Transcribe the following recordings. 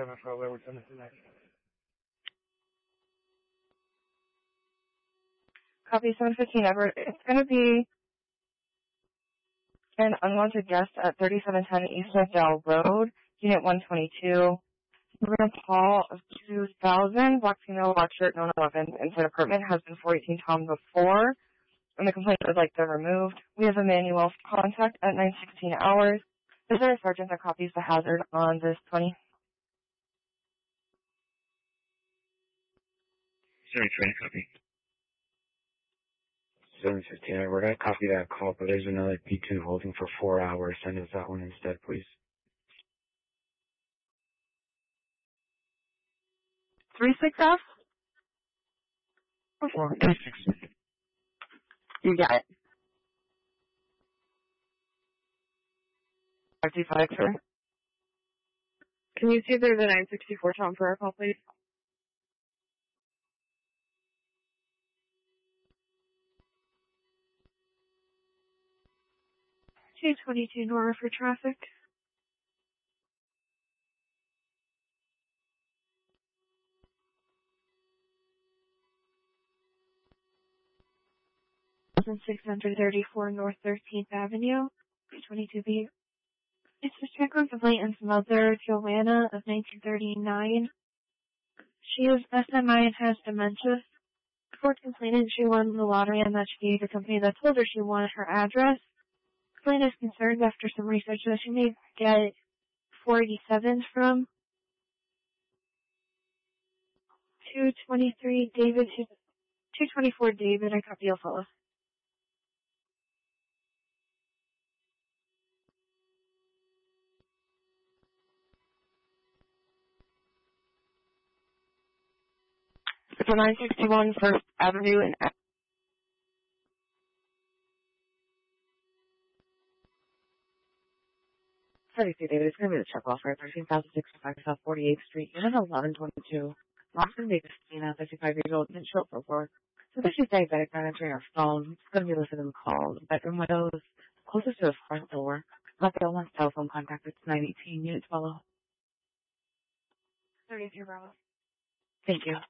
7 for Leeward 729. Copy 715 Edward. It's going to be an unwanted guest at 3710 East Dell Road, Unit 122. Urban Paul of 2000, black female, black shirt, known 11, inside apartment, has been 418 Tom before, and the complaint would like them removed. We have a manual contact at 9:16 hours. Is there a sergeant that copies the hazard on this 20? Sorry, train copy. 715, we're going to copy that call, but there's another P2 holding for 4 hours. Send us that one instead, please. 36F? 36. You got it. 55, sir. Can you see there's a 964 Tom for our call, please? 222 Nora for traffic. And 634 North 13th Avenue, 22B. It's a check on complainant's mother, Joanna, of 1939. She is SMI and has dementia. Before complainant, she won the lottery and that she gave the company that told her she wanted her address. Complainant is concerned after some research that she may get 487 from 223 David, 224 David, I copy Alpha. It's a 961 First Avenue in 32 David, it's going to be the check off for 13,605 South 48th Street, unit 1122. Lawson Davis, 55 years old, didn't show up for work. So this is diabetic monitoring her phone. It's going to be listening to the call. The bedroom windows closest to the front door. Not the one's telephone contact. It's 918, unit 12. 33 Bravo. Thank you.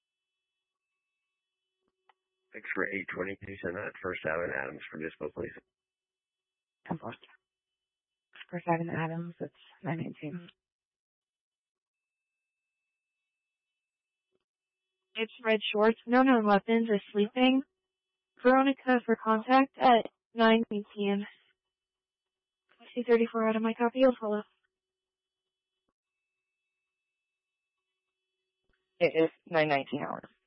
Thanks for 822, send that First Avenue Adams for dispo, please. 10 4. First Avenue Adams, it's 918. It's red shorts, no known weapons, is sleeping. Veronica for contact at 9 p.m. C34 out of my copy, you'll follow. It is 9:19 hours.